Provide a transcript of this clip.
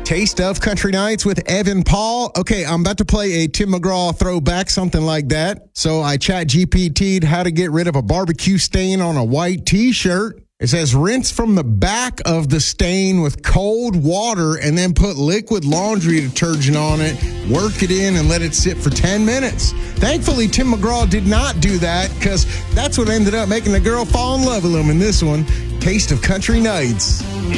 Taste of Country Nights with Evan Paul. Okay, I'm about to play a Tim McGraw throwback, something like that. So I chat GPT'd how to get rid of a barbecue stain on a white T-shirt. It says rinse from the back of the stain with cold water and then put liquid laundry detergent on it, work it in, and let it sit for 10 minutes. Thankfully, Tim McGraw did not do that because that's what ended up making the girl fall in love with him in this one, Taste of Country Nights.